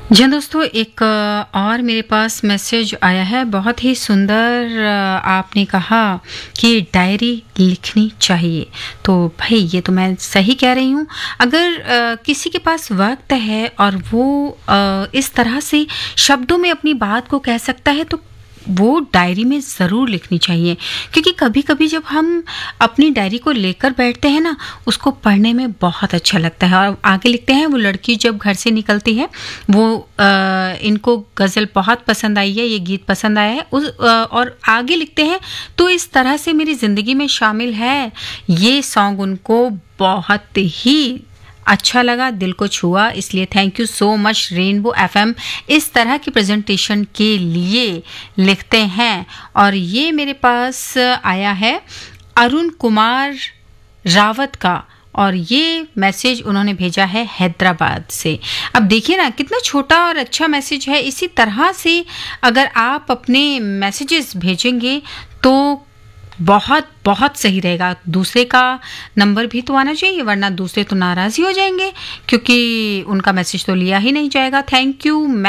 जी दोस्तों, एक और मेरे पास मैसेज आया है। बहुत ही सुंदर आपने कहा कि डायरी लिखनी चाहिए। तो भाई ये तो मैं सही कह रही हूँ। अगर किसी के पास वक्त है और वो इस तरह से शब्दों में अपनी बात को कह सकता है तो वो डायरी में ज़रूर लिखनी चाहिए। क्योंकि कभी कभी जब हम अपनी डायरी को लेकर बैठते हैं ना, उसको पढ़ने में बहुत अच्छा लगता है। और आगे लिखते हैं, वो लड़की जब घर से निकलती है, वो इनको गज़ल बहुत पसंद आई है, ये गीत पसंद आया है और आगे लिखते हैं, तो इस तरह से मेरी ज़िंदगी में शामिल है। ये सॉन्ग उनको बहुत ही अच्छा लगा, दिल को छुआ। इसलिए thank you so much rainbow FM इस तरह की प्रेजेंटेशन के लिए लिखते हैं। और ये मेरे पास आया है अरुण कुमार रावत का, और ये मैसेज उन्होंने भेजा है हैदराबाद से। अब देखिए ना, कितना छोटा और अच्छा मैसेज है। इसी तरह से अगर आप अपने मैसेजेस भेजेंगे तो बहुत बहुत सही रहेगा। दूसरे का नंबर भी तो आना चाहिए, वरना दूसरे तो नाराज़ ही हो जाएंगे, क्योंकि उनका मैसेज तो लिया ही नहीं जाएगा। Thank you.